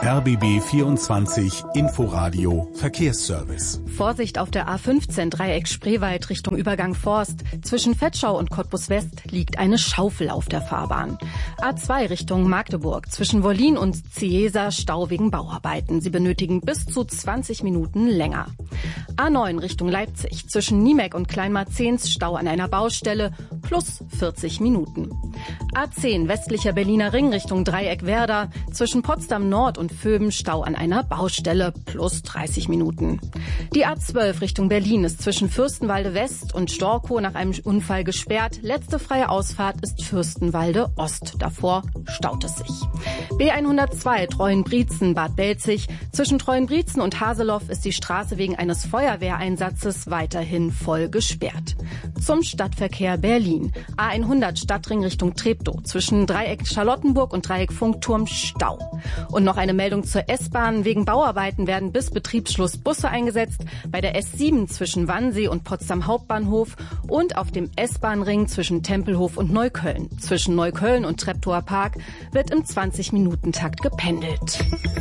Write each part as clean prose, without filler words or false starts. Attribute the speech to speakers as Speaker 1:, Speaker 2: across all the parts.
Speaker 1: RBB 24 Inforadio Verkehrsservice.
Speaker 2: Vorsicht auf der A15 Dreieck Spreewald Richtung Übergang Forst. Zwischen Vetschau und Cottbus West liegt eine Schaufel auf der Fahrbahn. A2 Richtung Magdeburg. Zwischen Wollin und Ciesa Stau wegen Bauarbeiten. Sie benötigen bis zu 20 Minuten länger. A9 Richtung Leipzig. Zwischen Niemek und Kleinmarzens Stau an einer Baustelle plus 40 Minuten. A10 westlicher Berliner Ring Richtung Dreieck Werder. Zwischen Potsdam Nord und Vöben Stau an einer Baustelle plus 30 Minuten. Die A12 Richtung Berlin ist zwischen Fürstenwalde West und Storkow nach einem Unfall gesperrt. Letzte freie Ausfahrt ist Fürstenwalde Ost. Davor staut es sich. B102 Treuenbrietzen Bad Belzig. Zwischen Treuenbrietzen und Haseloff ist die Straße wegen eines Feuerwehreinsatzes weiterhin voll gesperrt. Zum Stadtverkehr Berlin. A100 Stadtring Richtung Treptow. Zwischen Dreieck Charlottenburg und Dreieck Funkturm Stau. Und noch eine Meldung zur S-Bahn. Wegen Bauarbeiten werden bis Betriebsschluss Busse eingesetzt. Bei der S7 zwischen Wannsee und Potsdam Hauptbahnhof und auf dem S-Bahn-Ring zwischen Tempelhof und Neukölln. Zwischen Neukölln und Treptower Park wird im 20-Minuten-Takt gependelt.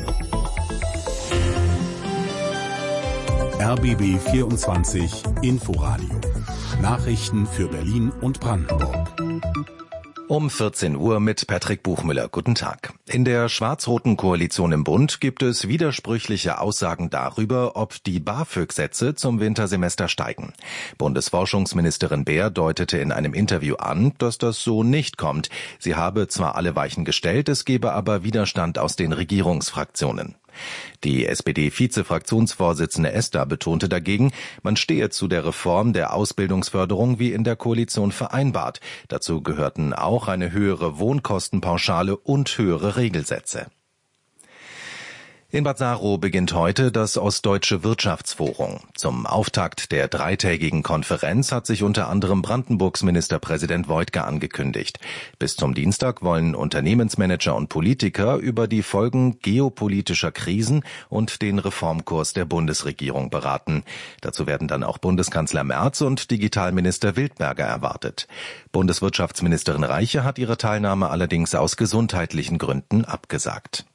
Speaker 1: RBB 24 Inforadio. Nachrichten für Berlin und Brandenburg.
Speaker 3: Um 14 Uhr mit Patrick Buchmüller. Guten Tag. In der schwarz-roten Koalition im Bund gibt es widersprüchliche Aussagen darüber, ob die BAföG-Sätze zum Wintersemester steigen. Bundesforschungsministerin Beer deutete in einem Interview an, dass das so nicht kommt. Sie habe zwar alle Weichen gestellt, es gebe aber Widerstand aus den Regierungsfraktionen. Die SPD-Vize-Fraktionsvorsitzende Esther betonte dagegen, man stehe zu der Reform der Ausbildungsförderung wie in der Koalition vereinbart. Dazu gehörten auch eine höhere Wohnkostenpauschale und höhere Regelsätze. In Bad Saro beginnt heute das Ostdeutsche Wirtschaftsforum. Zum Auftakt der dreitägigen Konferenz hat sich unter anderem Brandenburgs Ministerpräsident Woidke angekündigt. Bis zum Dienstag wollen Unternehmensmanager und Politiker über die Folgen geopolitischer Krisen und den Reformkurs der Bundesregierung beraten. Dazu werden dann auch Bundeskanzler Merz und Digitalminister Wildberger erwartet. Bundeswirtschaftsministerin Reiche hat ihre Teilnahme allerdings aus gesundheitlichen Gründen abgesagt.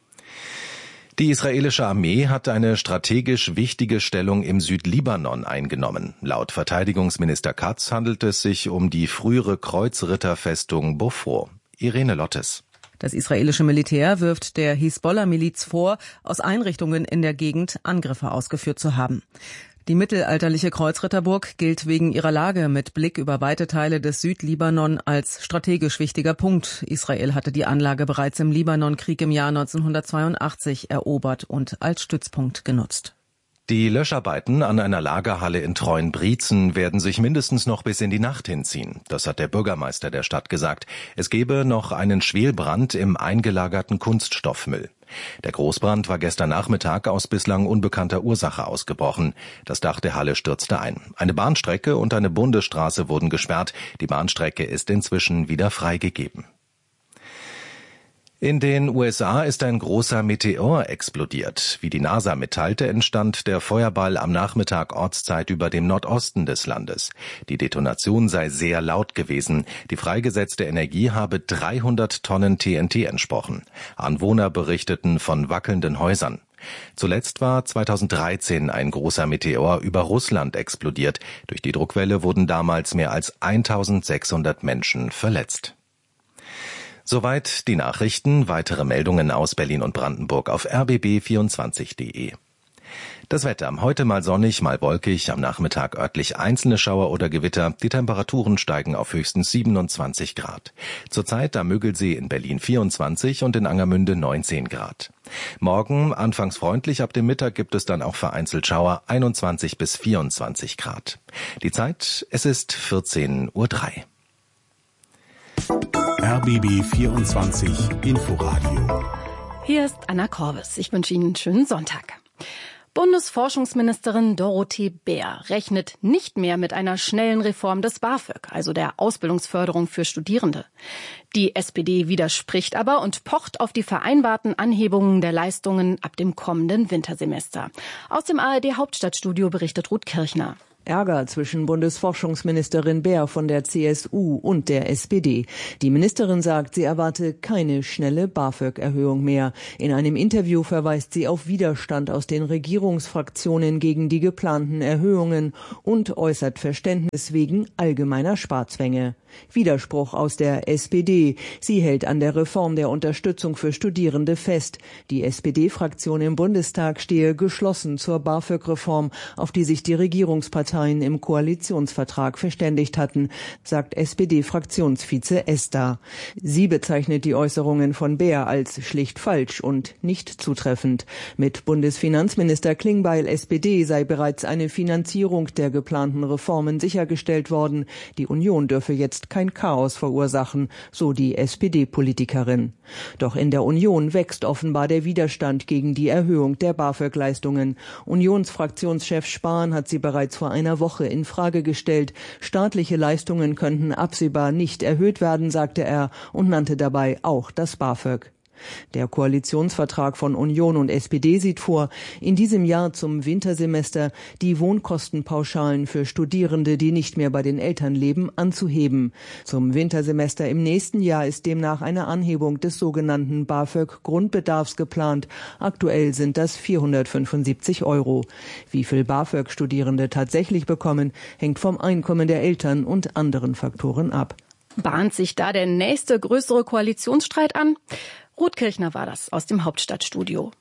Speaker 3: Die israelische Armee hat eine strategisch wichtige Stellung im Südlibanon eingenommen. Laut Verteidigungsminister Katz handelt es sich um die frühere Kreuzritterfestung Bofo. Irene Lottes.
Speaker 4: Das israelische Militär wirft der Hisbollah-Miliz vor, aus Einrichtungen in der Gegend Angriffe ausgeführt zu haben. Die mittelalterliche Kreuzritterburg gilt wegen ihrer Lage mit Blick über weite Teile des Südlibanon als strategisch wichtiger Punkt. Israel hatte die Anlage bereits im Libanonkrieg im Jahr 1982 erobert und als Stützpunkt genutzt.
Speaker 3: Die Löscharbeiten an einer Lagerhalle in Treuenbrietzen werden sich mindestens noch bis in die Nacht hinziehen. Das hat der Bürgermeister der Stadt gesagt. Es gebe noch einen Schwelbrand im eingelagerten Kunststoffmüll. Der Großbrand war gestern Nachmittag aus bislang unbekannter Ursache ausgebrochen. Das Dach der Halle stürzte ein. Eine Bahnstrecke und eine Bundesstraße wurden gesperrt. Die Bahnstrecke ist inzwischen wieder freigegeben. In den USA ist ein großer Meteor explodiert. Wie die NASA mitteilte, entstand der Feuerball am Nachmittag Ortszeit über dem Nordosten des Landes. Die Detonation sei sehr laut gewesen. Die freigesetzte Energie habe 300 Tonnen TNT entsprochen. Anwohner berichteten von wackelnden Häusern. Zuletzt war 2013 ein großer Meteor über Russland explodiert. Durch die Druckwelle wurden damals mehr als 1600 Menschen verletzt. Soweit die Nachrichten. Weitere Meldungen aus Berlin und Brandenburg auf rbb24.de. Das Wetter. Heute mal sonnig, mal wolkig, am Nachmittag örtlich einzelne Schauer oder Gewitter. Die Temperaturen steigen auf höchstens 27 Grad. Zurzeit am Müggelsee in Berlin 24 und in Angermünde 19 Grad. Morgen anfangs freundlich, ab dem Mittag gibt es dann auch vereinzelt Schauer, 21 bis 24 Grad. Die Zeit, es ist 14:03 Uhr.
Speaker 1: RBB 24 Inforadio.
Speaker 2: Hier ist Anna Korvis. Ich wünsche Ihnen einen schönen Sonntag. Bundesforschungsministerin Dorothee Beer rechnet nicht mehr mit einer schnellen Reform des BAföG, also der Ausbildungsförderung für Studierende. Die SPD widerspricht aber und pocht auf die vereinbarten Anhebungen der Leistungen ab dem kommenden Wintersemester. Aus dem ARD Hauptstadtstudio berichtet Ruth Kirchner.
Speaker 5: Ärger zwischen Bundesforschungsministerin Baer von der CSU und der SPD. Die Ministerin sagt, sie erwarte keine schnelle BAföG-Erhöhung mehr. In einem Interview verweist sie auf Widerstand aus den Regierungsfraktionen gegen die geplanten Erhöhungen und äußert Verständnis wegen allgemeiner Sparzwänge. Widerspruch aus der SPD. Sie hält an der Reform der Unterstützung für Studierende fest. Die SPD-Fraktion im Bundestag stehe geschlossen zur BAföG-Reform, auf die sich die Regierungsparteien im Koalitionsvertrag verständigt hatten, sagt SPD-Fraktionsvize Ester. Sie bezeichnet die Äußerungen von Baer als schlicht falsch und nicht zutreffend. Mit Bundesfinanzminister Klingbeil SPD sei bereits eine Finanzierung der geplanten Reformen sichergestellt worden. Die Union dürfe jetzt kein Chaos verursachen, so die SPD-Politikerin. Doch in der Union wächst offenbar der Widerstand gegen die Erhöhung der BAföG-Leistungen. Unionsfraktionschef Spahn hat sie bereits vor einer Woche in Frage gestellt. Staatliche Leistungen könnten absehbar nicht erhöht werden, sagte er und nannte dabei auch das BAföG. Der Koalitionsvertrag von Union und SPD sieht vor, in diesem Jahr zum Wintersemester die Wohnkostenpauschalen für Studierende, die nicht mehr bei den Eltern leben, anzuheben. Zum Wintersemester im nächsten Jahr ist demnach eine Anhebung des sogenannten BAföG-Grundbedarfs geplant. Aktuell sind das 475 €. Wie viel BAföG Studierende tatsächlich bekommen, hängt vom Einkommen der Eltern und anderen Faktoren ab.
Speaker 2: Bahnt sich da der nächste größere Koalitionsstreit an? Ruth Kirchner war das aus dem Hauptstadtstudio.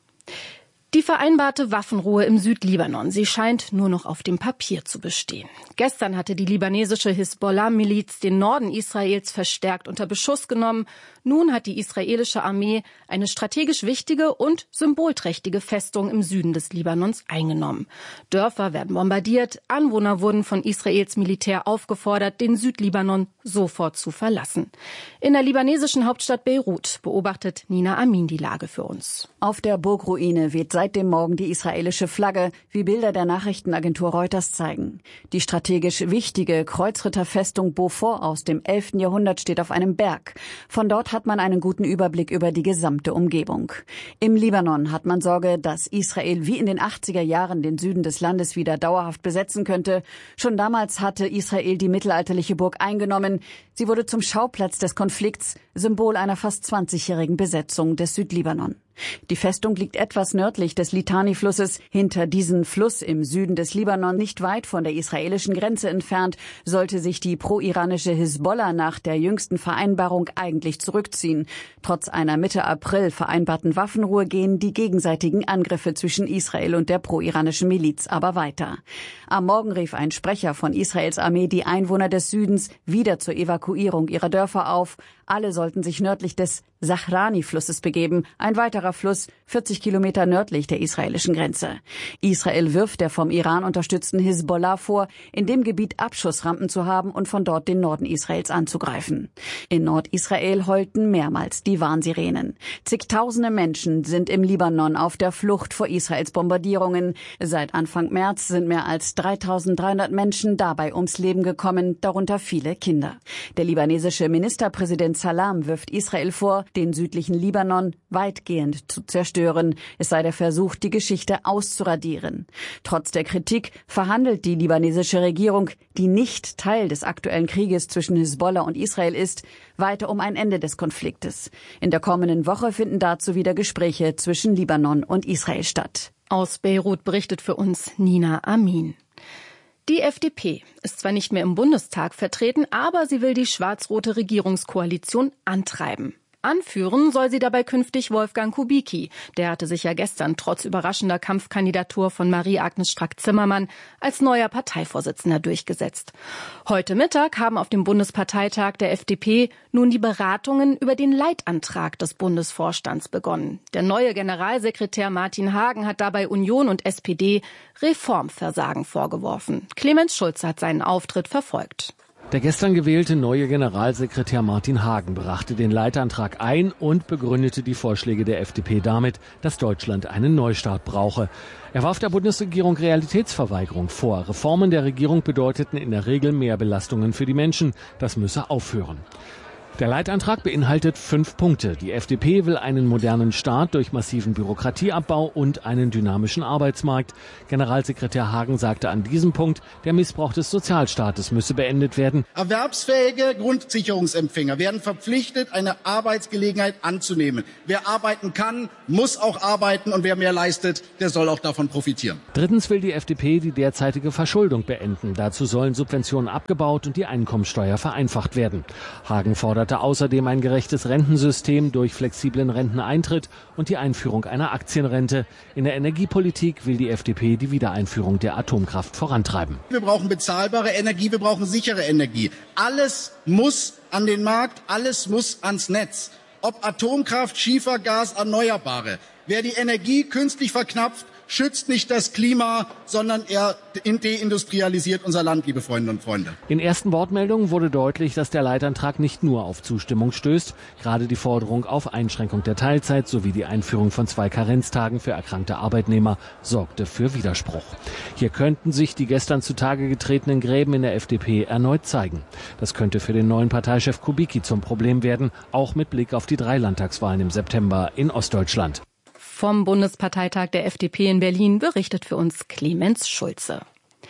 Speaker 2: Die vereinbarte Waffenruhe im Südlibanon, sie scheint nur noch auf dem Papier zu bestehen. Gestern hatte die libanesische Hisbollah-Miliz den Norden Israels verstärkt unter Beschuss genommen. Nun hat die israelische Armee eine strategisch wichtige und symbolträchtige Festung im Süden des Libanons eingenommen. Dörfer werden bombardiert, Anwohner wurden von Israels Militär aufgefordert, den Südlibanon sofort zu verlassen. In der libanesischen Hauptstadt Beirut beobachtet Nina Amin die Lage für uns.
Speaker 6: Auf der Burgruine weht seit dem Morgen die israelische Flagge, wie Bilder der Nachrichtenagentur Reuters zeigen. Die strategisch wichtige Kreuzritterfestung Beaufort aus dem 11. Jahrhundert steht auf einem Berg. Von dort hat man einen guten Überblick über die gesamte Umgebung. Im Libanon hat man Sorge, dass Israel wie in den 80er Jahren den Süden des Landes wieder dauerhaft besetzen könnte. Schon damals hatte Israel die mittelalterliche Burg eingenommen. Sie wurde zum Schauplatz des Konflikts, Symbol einer fast 20-jährigen Besetzung des Südlibanon. Die Festung liegt etwas nördlich des Litani-Flusses. Hinter diesem Fluss im Süden des Libanon, nicht weit von der israelischen Grenze entfernt, sollte sich die pro-iranische Hisbollah nach der jüngsten Vereinbarung eigentlich zurückziehen. Trotz einer Mitte April vereinbarten Waffenruhe gehen die gegenseitigen Angriffe zwischen Israel und der pro-iranischen Miliz aber weiter. Am Morgen rief ein Sprecher von Israels Armee die Einwohner des Südens wieder zur Evakuierung ihrer Dörfer auf. Alle sollten sich nördlich des Sahrani-Flusses begeben, ein weiterer Fluss 40 Kilometer nördlich der israelischen Grenze. Israel wirft der vom Iran unterstützten Hisbollah vor, in dem Gebiet Abschussrampen zu haben und von dort den Norden Israels anzugreifen. In Nordisrael heulten mehrmals die Warnsirenen. Zigtausende Menschen sind im Libanon auf der Flucht vor Israels Bombardierungen. Seit Anfang März sind mehr als 3.300 Menschen dabei ums Leben gekommen, darunter viele Kinder. Der libanesische Ministerpräsident Salam wirft Israel vor, den südlichen Libanon weitgehend zu zerstören. Es sei der Versuch, die Geschichte auszuradieren. Trotz der Kritik verhandelt die libanesische Regierung, die nicht Teil des aktuellen Krieges zwischen Hisbollah und Israel ist, weiter um ein Ende des Konfliktes. In der kommenden Woche finden dazu wieder Gespräche zwischen Libanon und Israel statt.
Speaker 2: Aus Beirut berichtet für uns Nina Amin. Die FDP ist zwar nicht mehr im Bundestag vertreten, aber sie will die schwarz-rote Regierungskoalition antreiben. Anführen soll sie dabei künftig Wolfgang Kubicki. Der hatte sich ja gestern trotz überraschender Kampfkandidatur von Marie-Agnes Strack-Zimmermann als neuer Parteivorsitzender durchgesetzt. Heute Mittag haben auf dem Bundesparteitag der FDP nun die Beratungen über den Leitantrag des Bundesvorstands begonnen. Der neue Generalsekretär Martin Hagen hat dabei Union und SPD Reformversagen vorgeworfen. Clemens Schulze hat seinen Auftritt verfolgt.
Speaker 7: Der gestern gewählte neue Generalsekretär Martin Hagen brachte den Leitantrag ein und begründete die Vorschläge der FDP damit, dass Deutschland einen Neustart brauche. Er warf der Bundesregierung Realitätsverweigerung vor. Reformen der Regierung bedeuteten in der Regel mehr Belastungen für die Menschen. Das müsse aufhören. Der Leitantrag beinhaltet 5 Punkte. Die FDP will einen modernen Staat durch massiven Bürokratieabbau und einen dynamischen Arbeitsmarkt. Generalsekretär Hagen sagte an diesem Punkt, der Missbrauch des Sozialstaates müsse beendet werden.
Speaker 8: Erwerbsfähige Grundsicherungsempfänger werden verpflichtet, eine Arbeitsgelegenheit anzunehmen. Wer arbeiten kann, muss auch arbeiten, und wer mehr leistet, der soll auch davon profitieren.
Speaker 7: Drittens will die FDP die derzeitige Verschuldung beenden. Dazu sollen Subventionen abgebaut und die Einkommensteuer vereinfacht werden. Hagen forderte außerdem ein gerechtes Rentensystem durch flexiblen Renteneintritt und die Einführung einer Aktienrente. In der Energiepolitik will die FDP die Wiedereinführung der Atomkraft vorantreiben.
Speaker 8: Wir brauchen bezahlbare Energie, wir brauchen sichere Energie. Alles muss an den Markt, alles muss ans Netz. Ob Atomkraft, Schiefergas, Erneuerbare. Wer die Energie künstlich verknapft, schützt nicht das Klima, sondern er deindustrialisiert unser Land, liebe Freundinnen und Freunde.
Speaker 7: In ersten Wortmeldungen wurde deutlich, dass der Leitantrag nicht nur auf Zustimmung stößt. Gerade die Forderung auf Einschränkung der Teilzeit sowie die Einführung von 2 Karenztagen für erkrankte Arbeitnehmer sorgte für Widerspruch. Hier könnten sich die gestern zutage getretenen Gräben in der FDP erneut zeigen. Das könnte für den neuen Parteichef Kubicki zum Problem werden, auch mit Blick auf die 3 Landtagswahlen im September in Ostdeutschland.
Speaker 2: Vom Bundesparteitag der FDP in Berlin berichtet für uns Clemens Schulze.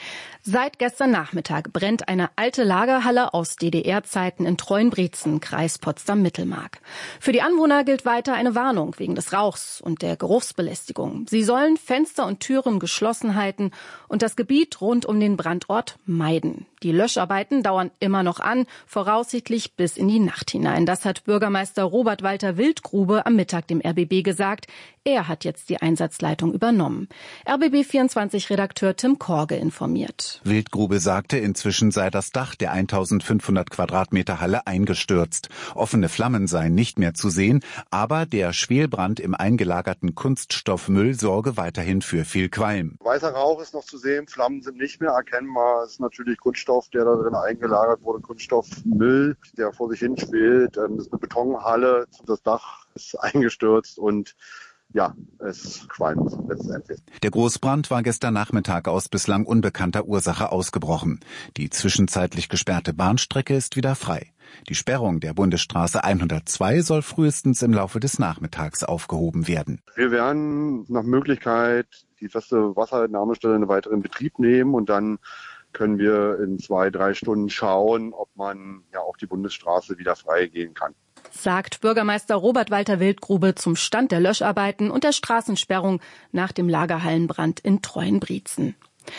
Speaker 2: Seit gestern Nachmittag brennt eine alte Lagerhalle aus DDR-Zeiten in Treuenbrietzen, Kreis Potsdam-Mittelmark. Für die Anwohner gilt weiter eine Warnung wegen des Rauchs und der Geruchsbelästigung. Sie sollen Fenster und Türen geschlossen halten und das Gebiet rund um den Brandort meiden. Die Löscharbeiten dauern immer noch an, voraussichtlich bis in die Nacht hinein. Das hat Bürgermeister Robert Walter Wildgrube am Mittag dem RBB gesagt. Er hat jetzt die Einsatzleitung übernommen. RBB24-Redakteur Tim Korge informiert.
Speaker 9: Wildgrube sagte, inzwischen sei das Dach der 1500 Quadratmeter Halle eingestürzt. Offene Flammen seien nicht mehr zu sehen, aber der Schwelbrand im eingelagerten Kunststoffmüll sorge weiterhin für viel Qualm.
Speaker 10: Weißer Rauch ist noch zu sehen, Flammen sind nicht mehr erkennbar. Es ist natürlich Kunststoff, der da drin eingelagert wurde, Kunststoffmüll, der vor sich hin schwelt. Das ist eine Betonhalle, das Dach ist eingestürzt und ja, es qualmt letztendlich.
Speaker 9: Der Großbrand war gestern Nachmittag aus bislang unbekannter Ursache ausgebrochen. Die zwischenzeitlich gesperrte Bahnstrecke ist wieder frei. Die Sperrung der Bundesstraße 102 soll frühestens im Laufe des Nachmittags aufgehoben werden.
Speaker 10: Wir werden nach Möglichkeit die feste Wasserentnahmestelle in weiteren Betrieb nehmen und dann können wir in 2-3 Stunden schauen, ob man ja auch die Bundesstraße wieder freigehen kann.
Speaker 2: Sagt Bürgermeister Robert Walter Wildgrube zum Stand der Löscharbeiten und der Straßensperrung nach dem Lagerhallenbrand in Treuenbrietzen.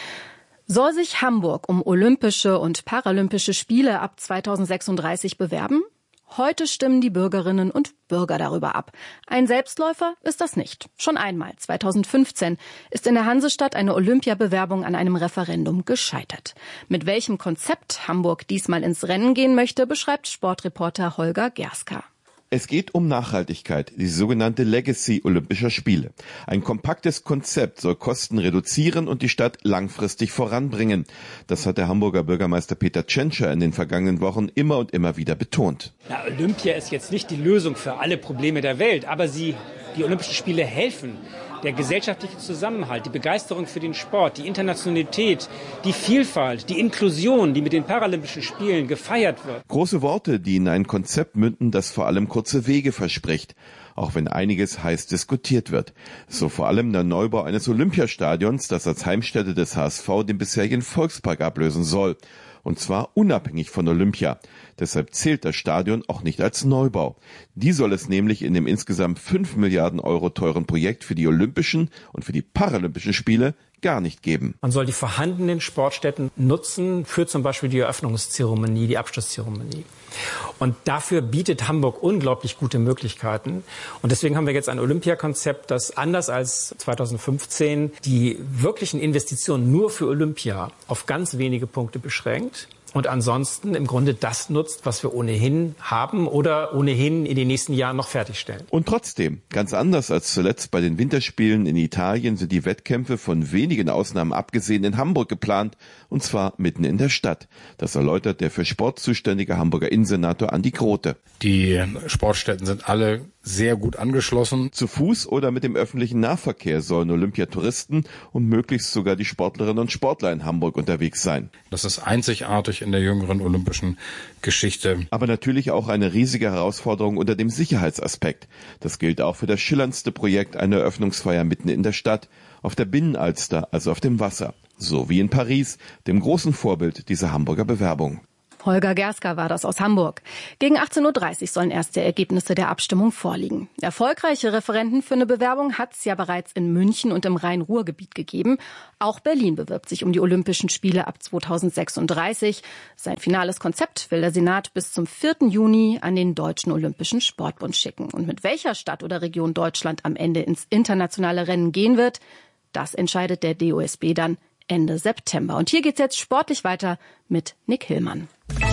Speaker 2: Soll sich Hamburg um Olympische und Paralympische Spiele ab 2036 bewerben? Heute stimmen die Bürgerinnen und Bürger darüber ab. Ein Selbstläufer ist das nicht. Schon einmal, 2015, ist in der Hansestadt eine Olympiabewerbung an einem Referendum gescheitert. Mit welchem Konzept Hamburg diesmal ins Rennen gehen möchte, beschreibt Sportreporter Holger Gerska.
Speaker 11: Es geht um Nachhaltigkeit, die sogenannte Legacy Olympischer Spiele. Ein kompaktes Konzept soll Kosten reduzieren und die Stadt langfristig voranbringen. Das hat der Hamburger Bürgermeister Peter Tschentscher in den vergangenen Wochen immer und immer wieder betont.
Speaker 12: Na, Olympia ist jetzt nicht die Lösung für alle Probleme der Welt, aber die Olympischen Spiele helfen. Der gesellschaftliche Zusammenhalt, die Begeisterung für den Sport, die Internationalität, die Vielfalt, die Inklusion, die mit den Paralympischen Spielen gefeiert wird.
Speaker 11: Große Worte, die in ein Konzept münden, das vor allem kurze Wege verspricht, auch wenn einiges heiß diskutiert wird. So vor allem der Neubau eines Olympiastadions, das als Heimstätte des HSV den bisherigen Volkspark ablösen soll. Und zwar unabhängig von Olympia. Deshalb zählt das Stadion auch nicht als Neubau. Die soll es nämlich in dem insgesamt 5 Milliarden Euro teuren Projekt für die Olympischen und für die Paralympischen Spiele gar nicht geben.
Speaker 12: Man soll die vorhandenen Sportstätten nutzen für zum Beispiel die Eröffnungszeremonie, die Abschlusszeremonie. Und dafür bietet Hamburg unglaublich gute Möglichkeiten. Und deswegen haben wir jetzt ein Olympiakonzept, das anders als 2015 die wirklichen Investitionen nur für Olympia auf ganz wenige Punkte beschränkt. Und ansonsten im Grunde das nutzt, was wir ohnehin haben oder ohnehin in den nächsten Jahren noch fertigstellen.
Speaker 11: Und trotzdem, ganz anders als zuletzt bei den Winterspielen in Italien, sind die Wettkämpfe von wenigen Ausnahmen abgesehen in Hamburg geplant, und zwar mitten in der Stadt. Das erläutert der für Sport zuständige Hamburger Innensenator Andi Grote.
Speaker 13: Die Sportstätten sind alle sehr gut angeschlossen.
Speaker 11: Zu Fuß oder mit dem öffentlichen Nahverkehr sollen Olympiatouristen und möglichst sogar die Sportlerinnen und Sportler in Hamburg unterwegs sein.
Speaker 13: Das ist einzigartig in der jüngeren olympischen Geschichte.
Speaker 11: Aber natürlich auch eine riesige Herausforderung unter dem Sicherheitsaspekt. Das gilt auch für das schillerndste Projekt einer Eröffnungsfeier mitten in der Stadt, auf der Binnenalster, also auf dem Wasser. So wie in Paris, dem großen Vorbild dieser Hamburger Bewerbung.
Speaker 2: Holger Gerska war das aus Hamburg. Gegen 18.30 Uhr sollen erste Ergebnisse der Abstimmung vorliegen. Erfolgreiche Referenten für eine Bewerbung hat es ja bereits in München und im Rhein-Ruhr-Gebiet gegeben. Auch Berlin bewirbt sich um die Olympischen Spiele ab 2036. Sein finales Konzept will der Senat bis zum 4. Juni an den Deutschen Olympischen Sportbund schicken. Und mit welcher Stadt oder Region Deutschland am Ende ins internationale Rennen gehen wird, das entscheidet der DOSB dann Ende September. Und hier geht's jetzt sportlich weiter mit Nick Hillmann.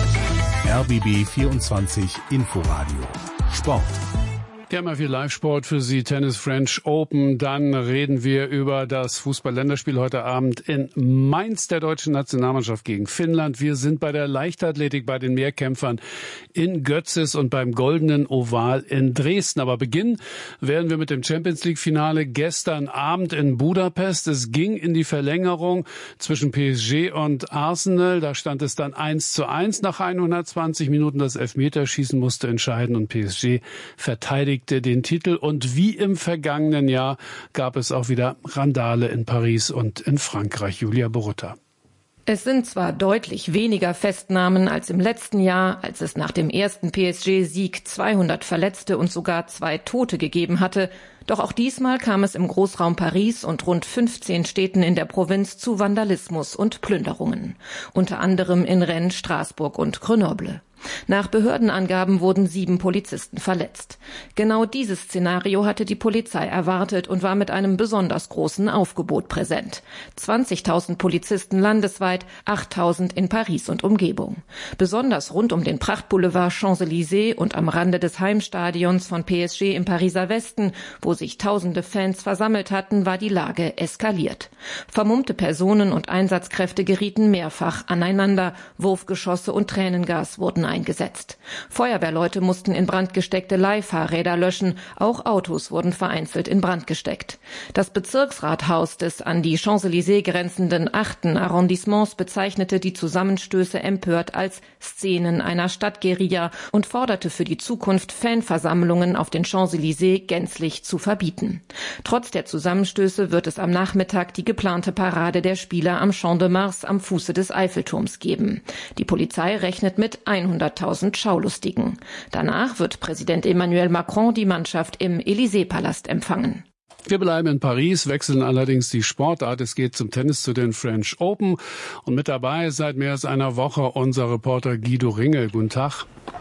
Speaker 1: RBB 24 Inforadio Sport.
Speaker 14: Ja, mal viel Live-Sport für Sie, Tennis French Open. Dann reden wir über das Fußball-Länderspiel heute Abend in Mainz der deutschen Nationalmannschaft gegen Finnland. Wir sind bei der Leichtathletik bei den Mehrkämpfern in Götzis und beim Goldenen Oval in Dresden. Aber beginnen werden wir mit dem Champions-League-Finale gestern Abend in Budapest. Es ging in die Verlängerung zwischen PSG und Arsenal. Da stand es dann 1:1 nach 120 Minuten. Das Elfmeterschießen musste entscheiden und PSG verteidigt den Titel. Und wie im vergangenen Jahr gab es auch wieder Randale in Paris und in Frankreich. Julia Borutta.
Speaker 15: Es sind zwar deutlich weniger Festnahmen als im letzten Jahr, als es nach dem ersten PSG-Sieg 200 Verletzte und sogar 2 Tote gegeben hatte. Doch auch diesmal kam es im Großraum Paris und rund 15 Städten in der Provinz zu Vandalismus und Plünderungen. Unter anderem in Rennes, Straßburg und Grenoble. Nach Behördenangaben wurden 7 Polizisten verletzt. Genau dieses Szenario hatte die Polizei erwartet und war mit einem besonders großen Aufgebot präsent. 20.000 Polizisten landesweit, 8.000 in Paris und Umgebung. Besonders rund um den Prachtboulevard Champs-Élysées und am Rande des Heimstadions von PSG im Pariser Westen, wo sich tausende Fans versammelt hatten, war die Lage eskaliert. Vermummte Personen und Einsatzkräfte gerieten mehrfach aneinander. Wurfgeschosse und Tränengas wurden eingesetzt. Feuerwehrleute mussten in Brand gesteckte Leihfahrräder löschen. Auch Autos wurden vereinzelt in Brand gesteckt. Das Bezirksrathaus des an die Champs-Élysées grenzenden 8. Arrondissements bezeichnete die Zusammenstöße empört als Szenen einer Stadtguerilla und forderte für die Zukunft Fanversammlungen auf den Champs-Élysées gänzlich zu verbieten. Trotz der Zusammenstöße wird es am Nachmittag die geplante Parade der Spieler am Champ de Mars am Fuße des Eiffelturms geben. Die Polizei rechnet mit 100.000 Schaulustigen. Danach wird Präsident Emmanuel Macron die Mannschaft im Élysée-Palast empfangen.
Speaker 14: Wir bleiben in Paris, wechseln allerdings die Sportart. Es geht zum Tennis, zu den French Open. Und mit dabei ist seit mehr als einer Woche unser Reporter Guido Ringel. Guten Tag.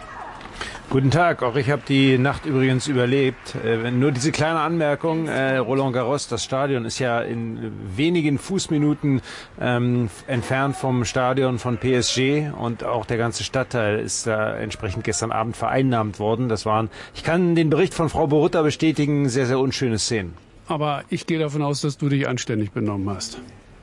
Speaker 16: Guten Tag, auch ich habe die Nacht übrigens überlebt. Nur diese kleine Anmerkung, Roland Garros, das Stadion ist ja in wenigen Fußminuten entfernt vom Stadion von PSG und auch der ganze Stadtteil ist da entsprechend gestern Abend vereinnahmt worden. Ich kann den Bericht von Frau Borutta bestätigen, sehr, sehr unschöne Szenen.
Speaker 14: Aber ich gehe davon aus, dass du dich anständig benommen hast.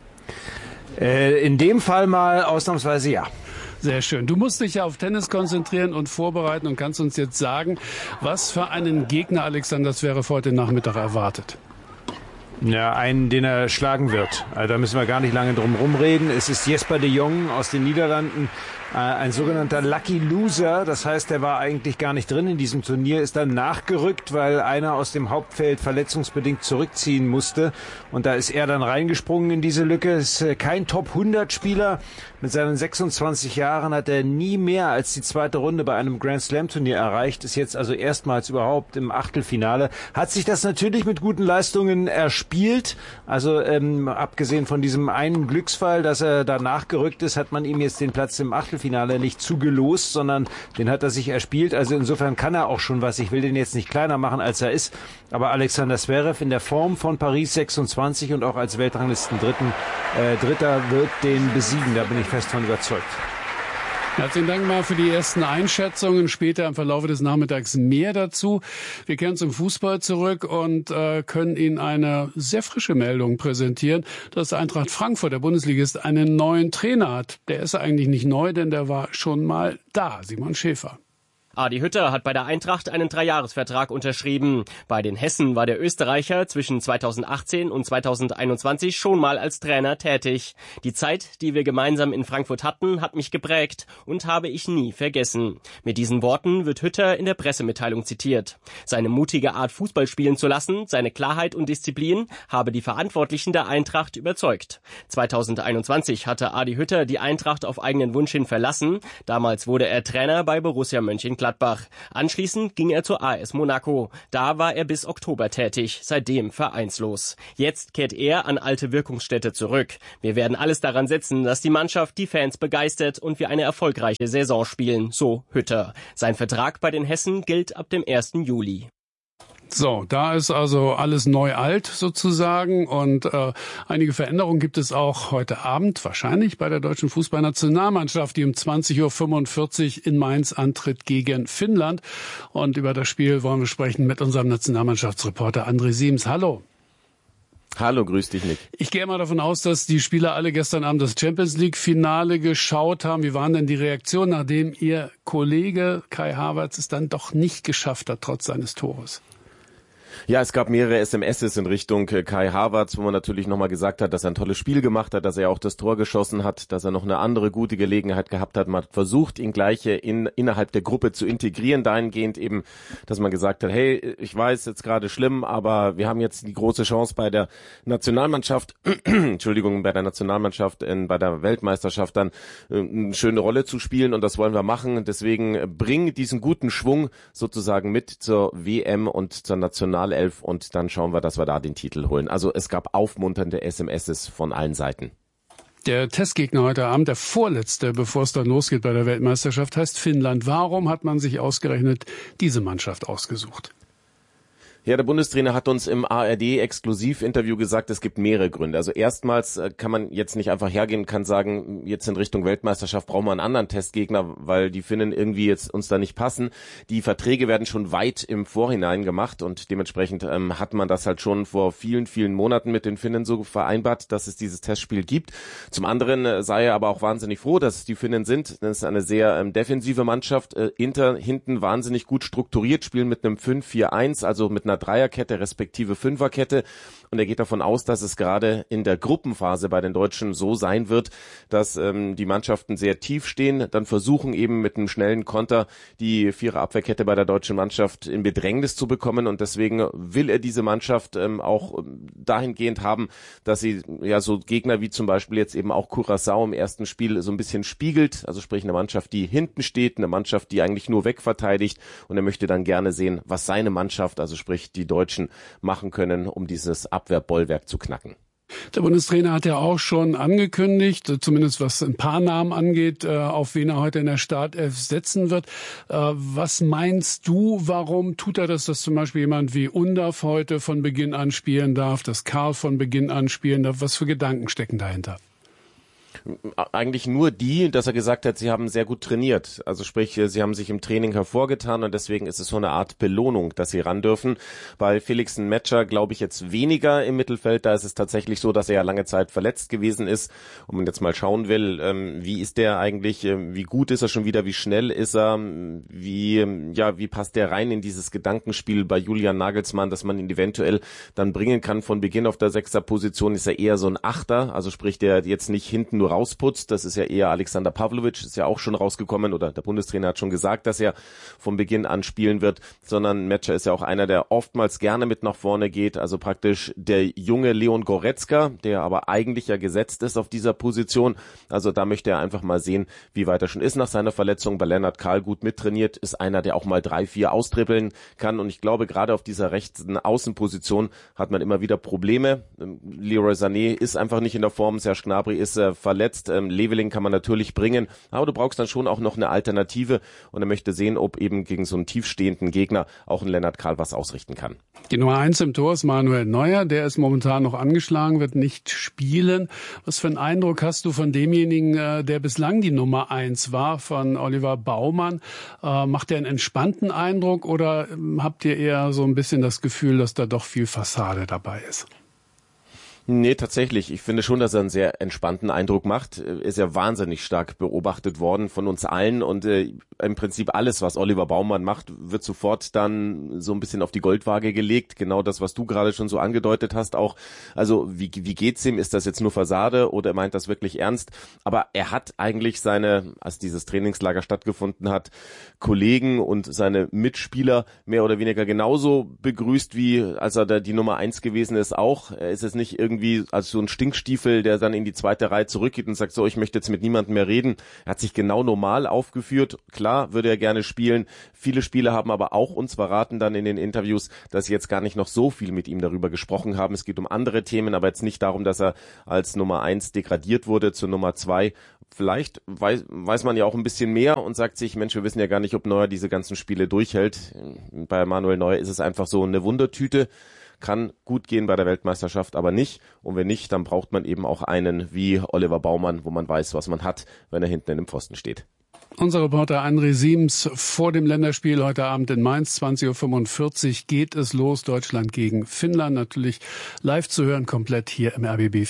Speaker 16: In dem Fall mal ausnahmsweise ja.
Speaker 14: Sehr schön. Du musst dich ja auf Tennis konzentrieren und vorbereiten und kannst uns jetzt sagen, was für einen Gegner Alexander Zverev heute Nachmittag erwartet.
Speaker 16: Ja, einen, den er schlagen wird. Also da müssen wir gar nicht lange drum rumreden. Es ist Jesper de Jong aus den Niederlanden, ein sogenannter Lucky Loser. Das heißt, er war eigentlich gar nicht drin in diesem Turnier, ist dann nachgerückt, weil einer aus dem Hauptfeld verletzungsbedingt zurückziehen musste. Und da ist er dann reingesprungen in diese Lücke. Ist kein Top-100-Spieler. Mit seinen 26 Jahren hat er nie mehr als die zweite Runde bei einem Grand-Slam-Turnier erreicht. Ist jetzt also erstmals überhaupt im Achtelfinale. Hat sich das natürlich mit guten Leistungen erspielt. Also abgesehen von diesem einen Glücksfall, dass er da nachgerückt ist, hat man ihm jetzt den Platz im Achtelfinale nicht zugelost, sondern den hat er sich erspielt. Also insofern kann er auch schon was. Ich will den jetzt nicht kleiner machen, als er ist. Aber Alexander Zverev in der Form von Paris 26 und auch als Weltranglisten Dritter wird den besiegen. Da bin ich fest von überzeugt.
Speaker 14: Herzlichen Dank mal für die ersten Einschätzungen. Später im Verlauf des Nachmittags mehr dazu. Wir kehren zum Fußball zurück und können Ihnen eine sehr frische Meldung präsentieren, dass Eintracht Frankfurt, der Bundesligist, einen neuen Trainer hat. Der ist eigentlich nicht neu, denn der war schon mal da, Simon Schäfer.
Speaker 17: Adi Hütter hat bei der Eintracht einen 3-Jahres-Vertrag unterschrieben. Bei den Hessen war der Österreicher zwischen 2018 und 2021 schon mal als Trainer tätig. Die Zeit, die wir gemeinsam in Frankfurt hatten, hat mich geprägt und habe ich nie vergessen. Mit diesen Worten wird Hütter in der Pressemitteilung zitiert. Seine mutige Art, Fußball spielen zu lassen, seine Klarheit und Disziplin habe die Verantwortlichen der Eintracht überzeugt. 2021 hatte Adi Hütter die Eintracht auf eigenen Wunsch hin verlassen. Damals wurde er Trainer bei Borussia Mönchengladbach. Anschließend ging er zur AS Monaco. Da war er bis Oktober tätig, seitdem vereinslos. Jetzt kehrt er an alte Wirkungsstätte zurück. Wir werden alles daran setzen, dass die Mannschaft die Fans begeistert und wir eine erfolgreiche Saison spielen, so Hütter. Sein Vertrag bei den Hessen gilt ab dem 1. Juli.
Speaker 14: So, da ist also alles neu alt sozusagen und einige Veränderungen gibt es auch heute Abend wahrscheinlich bei der deutschen Fußballnationalmannschaft, die um 20.45 Uhr in Mainz antritt gegen Finnland. Und über das Spiel wollen wir sprechen mit unserem Nationalmannschaftsreporter André Siems. Hallo.
Speaker 18: Hallo, grüß dich, Nick.
Speaker 14: Ich gehe mal davon aus, dass die Spieler alle gestern Abend das Champions-League-Finale geschaut haben. Wie waren denn die Reaktionen, nachdem ihr Kollege Kai Havertz es dann doch nicht geschafft hat, trotz seines Tores?
Speaker 18: Ja, es gab mehrere SMSs in Richtung Kai Havertz, wo man natürlich nochmal gesagt hat, dass er ein tolles Spiel gemacht hat, dass er auch das Tor geschossen hat, dass er noch eine andere gute Gelegenheit gehabt hat. Man hat versucht, ihn gleich innerhalb der Gruppe zu integrieren, dahingehend eben, dass man gesagt hat, hey, ich weiß, jetzt gerade schlimm, aber wir haben jetzt die große Chance bei der Nationalmannschaft, bei der Weltmeisterschaft dann eine schöne Rolle zu spielen und das wollen wir machen. Deswegen bring diesen guten Schwung sozusagen mit zur WM und zur Nationalelf und dann schauen wir, dass wir da den Titel holen. Also es gab aufmunternde SMSs von allen Seiten.
Speaker 14: Der Testgegner heute Abend, der vorletzte, bevor es dann losgeht bei der Weltmeisterschaft, heißt Finnland. Warum hat man sich ausgerechnet diese Mannschaft ausgesucht?
Speaker 18: Ja, der Bundestrainer hat uns im ARD-Exklusiv-Interview gesagt, es gibt mehrere Gründe. Also erstmals kann man jetzt nicht einfach hergehen und kann sagen, jetzt in Richtung Weltmeisterschaft brauchen wir einen anderen Testgegner, weil die Finnen irgendwie jetzt uns da nicht passen. Die Verträge werden schon weit im Vorhinein gemacht und dementsprechend hat man das halt schon vor vielen, vielen Monaten mit den Finnen so vereinbart, dass es dieses Testspiel gibt. Zum anderen sei er aber auch wahnsinnig froh, dass es die Finnen sind. Das ist eine sehr defensive Mannschaft, hinten wahnsinnig gut strukturiert, spielen mit einem 5-4-1, also mit einer Dreierkette respektive Fünferkette und er geht davon aus, dass es gerade in der Gruppenphase bei den Deutschen so sein wird, dass die Mannschaften sehr tief stehen, dann versuchen eben mit einem schnellen Konter die Viererabwehrkette bei der deutschen Mannschaft in Bedrängnis zu bekommen und deswegen will er diese Mannschaft auch dahingehend haben, dass sie ja so Gegner wie zum Beispiel jetzt eben auch Curaçao im ersten Spiel so ein bisschen spiegelt, also sprich eine Mannschaft, die hinten steht, eine Mannschaft, die eigentlich nur wegverteidigt und er möchte dann gerne sehen, was seine Mannschaft, also sprich die Deutschen machen können, um dieses Abwehrbollwerk zu knacken.
Speaker 14: Der Bundestrainer hat ja auch schon angekündigt, zumindest was ein paar Namen angeht, auf wen er heute in der Startelf setzen wird. Was meinst du, warum tut er das, dass zum Beispiel jemand wie Undav heute von Beginn an spielen darf, dass Karl von Beginn an spielen darf? Was für Gedanken stecken dahinter?
Speaker 18: Eigentlich nur die, dass er gesagt hat, sie haben sehr gut trainiert. Also sprich, sie haben sich im Training hervorgetan und deswegen ist es so eine Art Belohnung, dass sie ran dürfen. Bei Felix Metscher glaube ich jetzt weniger im Mittelfeld. Da ist es tatsächlich so, dass er ja lange Zeit verletzt gewesen ist. Und man jetzt mal schauen will, wie ist der eigentlich, wie gut ist er schon wieder, wie schnell ist er, wie passt der rein in dieses Gedankenspiel bei Julian Nagelsmann, dass man ihn eventuell dann bringen kann von Beginn auf der 6er Position, ist er eher so ein Achter, also sprich, der jetzt nicht hinten nur rausputzt. Das ist ja eher Alexander Pavlovic, ist ja auch schon rausgekommen oder der Bundestrainer hat schon gesagt, dass er von Beginn an spielen wird, sondern Metscher ist ja auch einer, der oftmals gerne mit nach vorne geht, also praktisch der junge Leon Goretzka, der aber eigentlich ja gesetzt ist auf dieser Position. Also da möchte er einfach mal sehen, wie weit er schon ist nach seiner Verletzung. Bei Lennart Karl gut mittrainiert, ist einer, der auch mal 3-4 austrippeln kann und ich glaube, gerade auf dieser rechten Außenposition hat man immer wieder Probleme. Leroy Sané ist einfach nicht in der Form, Serge Gnabry ist verletzt, Leveling kann man natürlich bringen, aber du brauchst dann schon auch noch eine Alternative und er möchte sehen, ob eben gegen so einen tiefstehenden Gegner auch ein Lennart Karl was ausrichten kann.
Speaker 14: Die Nummer 1 im Tor ist Manuel Neuer, der ist momentan noch angeschlagen, wird nicht spielen. Was für einen Eindruck hast du von demjenigen, der bislang die Nummer 1 war, von Oliver Baumann? Macht der einen entspannten Eindruck oder habt ihr eher so ein bisschen das Gefühl, dass da doch viel Fassade dabei ist?
Speaker 18: Nee, tatsächlich. Ich finde schon, dass er einen sehr entspannten Eindruck macht. Ist ja wahnsinnig stark beobachtet worden von uns allen und im Prinzip alles, was Oliver Baumann macht, wird sofort dann so ein bisschen auf die Goldwaage gelegt. Genau das, was du gerade schon so angedeutet hast auch. Also wie geht's ihm? Ist das jetzt nur Fassade oder meint das wirklich ernst? Aber er hat eigentlich als dieses Trainingslager stattgefunden hat, Kollegen und seine Mitspieler mehr oder weniger genauso begrüßt, wie als er da die Nummer 1 gewesen ist auch. Er ist es nicht irgendwie als so ein Stinkstiefel, der dann in die zweite Reihe zurückgeht und sagt, so, ich möchte jetzt mit niemandem mehr reden. Er hat sich genau normal aufgeführt. Klar, würde er gerne spielen. Viele Spieler haben aber auch uns verraten dann in den Interviews, dass sie jetzt gar nicht noch so viel mit ihm darüber gesprochen haben. Es geht um andere Themen, aber jetzt nicht darum, dass er als Nummer 1 degradiert wurde zur Nummer 2. Vielleicht weiß man ja auch ein bisschen mehr und sagt sich, Mensch, wir wissen ja gar nicht, ob Neuer diese ganzen Spiele durchhält. Bei Manuel Neuer ist es einfach so eine Wundertüte. Kann gut gehen bei der Weltmeisterschaft, aber nicht. Und wenn nicht, dann braucht man eben auch einen wie Oliver Baumann, wo man weiß, was man hat, wenn er hinten in dem Pfosten steht.
Speaker 14: Unser Reporter André Siems vor dem Länderspiel heute Abend in Mainz, 20.45 Uhr geht es los. Deutschland gegen Finnland, natürlich live zu hören, komplett hier im RBB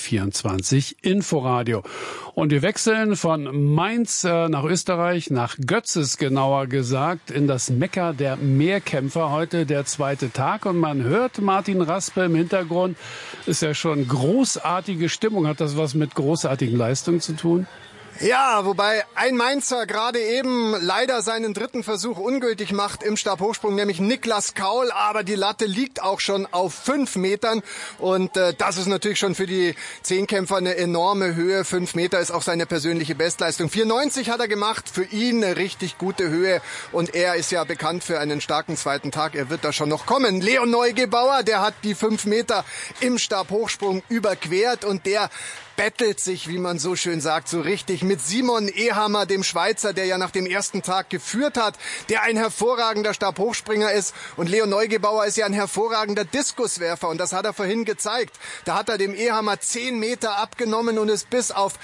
Speaker 14: 24 Inforadio. Und wir wechseln von Mainz nach Österreich, nach Götzes genauer gesagt, in das Mekka der Mehrkämpfer. Heute der zweite Tag und man hört Martin Raspe im Hintergrund. Ist ja schon großartige Stimmung. Hat das was mit großartigen Leistungen zu tun?
Speaker 19: Ja, wobei ein Mainzer gerade eben leider seinen dritten Versuch ungültig macht im Stabhochsprung, nämlich Niklas Kaul. Aber die Latte liegt auch schon auf 5 Metern und das ist natürlich schon für die Zehnkämpfer eine enorme Höhe. 5 Meter ist auch seine persönliche Bestleistung. 4,90 hat er gemacht, für ihn eine richtig gute Höhe und er ist ja bekannt für einen starken zweiten Tag. Er wird da schon noch kommen. Leon Neugebauer, der hat die 5 Meter im Stabhochsprung überquert und der bettelt sich, wie man so schön sagt, so richtig mit Simon Ehammer, dem Schweizer, der ja nach dem ersten Tag geführt hat, der ein hervorragender Stabhochspringer ist. Und Leon Neugebauer ist ja ein hervorragender Diskuswerfer und das hat er vorhin gezeigt. Da hat er dem Ehammer 10 Meter abgenommen und ist bis auf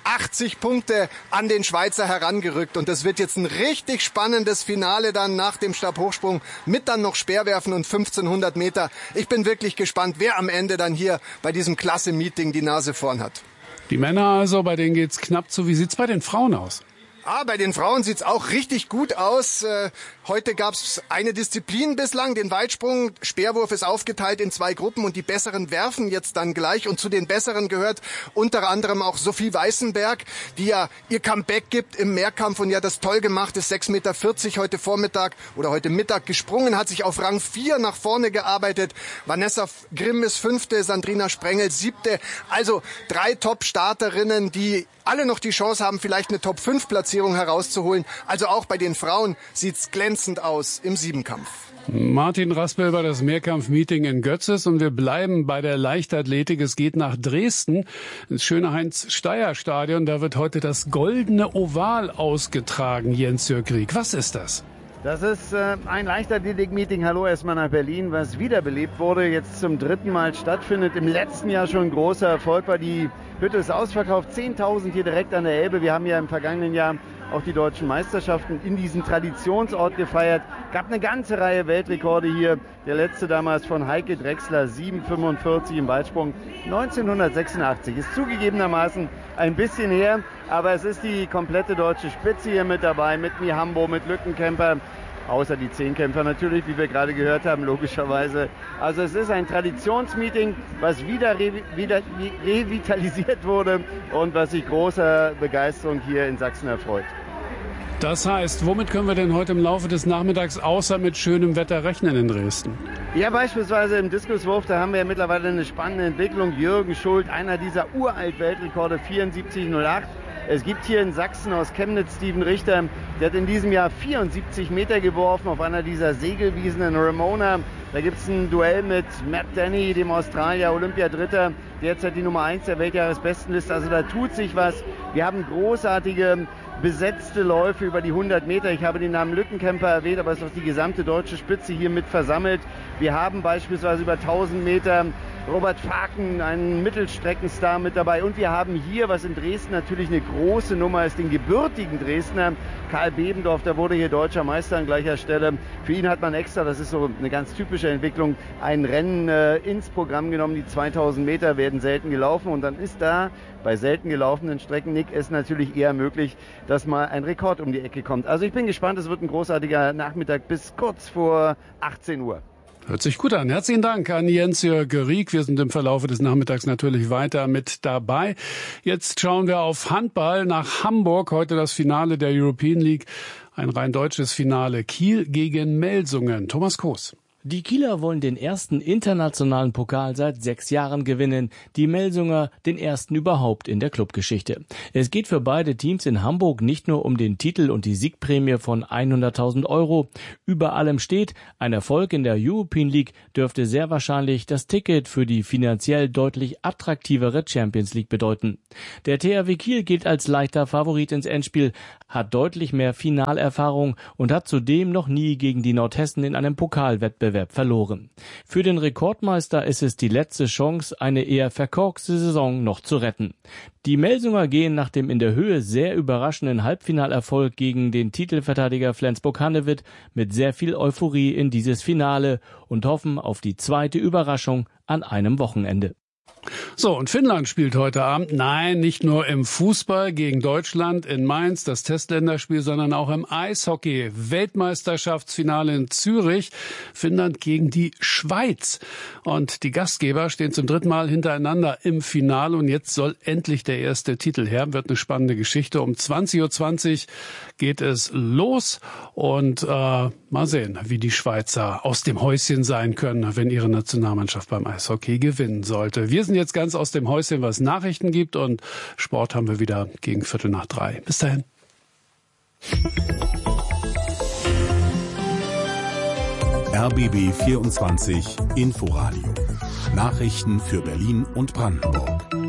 Speaker 19: 80 Punkte an den Schweizer herangerückt. Und das wird jetzt ein richtig spannendes Finale dann nach dem Stabhochsprung mit dann noch Speerwerfen und 1500 Meter. Ich bin wirklich gespannt, wer am Ende dann hier bei diesem Klasse-Meeting die Nase vorn hat.
Speaker 14: Die Männer also, bei denen geht's knapp zu. Wie sieht's bei den Frauen aus?
Speaker 19: Bei den Frauen sieht's auch richtig gut aus. Heute gab's eine Disziplin bislang, den Weitsprung. Speerwurf ist aufgeteilt in 2 Gruppen und die Besseren werfen jetzt dann gleich. Und zu den Besseren gehört unter anderem auch Sophie Weißenberg, die ja ihr Comeback gibt im Mehrkampf und ja das toll gemacht ist. 6,40 Meter heute Vormittag oder heute Mittag gesprungen, hat sich auf Rang 4 nach vorne gearbeitet. Vanessa Grimm ist 5., Sandrina Sprengel 7. Also 3 Top-Starterinnen, die alle noch die Chance haben, vielleicht eine Top-5-Platzierung herauszuholen. Also auch bei den Frauen sieht's glänzend aus im Siebenkampf.
Speaker 14: Martin Raspe war das Mehrkampf-Meeting in Götzes und wir bleiben bei der Leichtathletik. Es geht nach Dresden, ins schöne Heinz-Steier-Stadion. Da wird heute das Goldene Oval ausgetragen, Jens-Jörg Rieck. Was ist das?
Speaker 20: Das ist ein Leichtathletik-Meeting, hallo erstmal nach Berlin, was wiederbelebt wurde, jetzt zum 3. Mal stattfindet. Im letzten Jahr schon ein großer Erfolg war, die Hütte ist ausverkauft, 10.000 hier direkt an der Elbe. Wir haben ja im vergangenen Jahr auch die deutschen Meisterschaften in diesem Traditionsort gefeiert. Gab eine ganze Reihe Weltrekorde hier. Der letzte damals von Heike Drechsler, 7,45 im Weitsprung, 1986. Ist zugegebenermaßen ein bisschen her, aber es ist die komplette deutsche Spitze hier mit dabei, mit Mihambo, mit Lückenkämper. Außer die Zehnkämpfer natürlich, wie wir gerade gehört haben, logischerweise. Also es ist ein Traditionsmeeting, was wieder revitalisiert wurde und was sich großer Begeisterung hier in Sachsen erfreut.
Speaker 14: Das heißt, womit können wir denn heute im Laufe des Nachmittags außer mit schönem Wetter rechnen in Dresden?
Speaker 20: Ja, beispielsweise im Diskuswurf, da haben wir ja mittlerweile eine spannende Entwicklung. Jürgen Schuld, einer dieser uralt-Weltrekorde, 74,08. Es gibt hier in Sachsen aus Chemnitz Steven Richter, der hat in diesem Jahr 74 Meter geworfen auf einer dieser Segelwiesen in Ramona. Da gibt es ein Duell mit Matt Denny, dem Australier, Olympiadritter, derzeit die Nummer 1 der Weltjahresbestenliste. Also da tut sich was. Wir haben großartige besetzte Läufe über die 100 Meter. Ich habe den Namen Lückenkämper erwähnt, aber es ist auch die gesamte deutsche Spitze hier mit versammelt. Wir haben beispielsweise über 1000 Meter Robert Faken, ein Mittelstreckenstar mit dabei. Und wir haben hier, was in Dresden natürlich eine große Nummer ist, den gebürtigen Dresdner Karl Bebendorf. Der wurde hier deutscher Meister an gleicher Stelle. Für ihn hat man extra, das ist so eine ganz typische Entwicklung, ein Rennen ins Programm genommen. Die 2000 Meter werden selten gelaufen. Und dann ist da bei selten gelaufenen Strecken, Nick, es natürlich eher möglich, dass mal ein Rekord um die Ecke kommt. Also ich bin gespannt, es wird ein großartiger Nachmittag bis kurz vor 18 Uhr.
Speaker 14: Hört sich gut an. Herzlichen Dank an Jens-Jörg Rieck. Wir sind im Verlaufe des Nachmittags natürlich weiter mit dabei. Jetzt schauen wir auf Handball nach Hamburg. Heute das Finale der European League. Ein rein deutsches Finale. Kiel gegen Melsungen. Thomas Koos.
Speaker 21: Die Kieler wollen den ersten internationalen Pokal seit 6 Jahren gewinnen, die Melsunger den ersten überhaupt in der Clubgeschichte. Es geht für beide Teams in Hamburg nicht nur um den Titel und die Siegprämie von 100.000 €. Über allem steht, ein Erfolg in der European League dürfte sehr wahrscheinlich das Ticket für die finanziell deutlich attraktivere Champions League bedeuten. Der THW Kiel gilt als leichter Favorit ins Endspiel, hat deutlich mehr Finalerfahrung und hat zudem noch nie gegen die Nordhessen in einem Pokalwettbewerb verloren. Für den Rekordmeister ist es die letzte Chance, eine eher verkorkste Saison noch zu retten. Die Melsunger gehen nach dem in der Höhe sehr überraschenden Halbfinalerfolg gegen den Titelverteidiger Flensburg-Handewitt mit sehr viel Euphorie in dieses Finale und hoffen auf die zweite Überraschung an einem Wochenende.
Speaker 14: So, und Finnland spielt heute Abend, nein, nicht nur im Fußball gegen Deutschland in Mainz, das Testländerspiel, sondern auch im Eishockey. Weltmeisterschaftsfinale in Zürich. Finnland gegen die Schweiz. Und die Gastgeber stehen zum 3. Mal hintereinander im Finale. Und jetzt soll endlich der erste Titel her. Wird eine spannende Geschichte. Um 20.20 Uhr geht es los. Und mal sehen, wie die Schweizer aus dem Häuschen sein können, wenn ihre Nationalmannschaft beim Eishockey gewinnen sollte. Wir sind jetzt ganz aus dem Häuschen, was Nachrichten gibt, und Sport haben wir wieder gegen 2:45. Bis dahin.
Speaker 1: RBB 24 Inforadio. Nachrichten für Berlin und Brandenburg.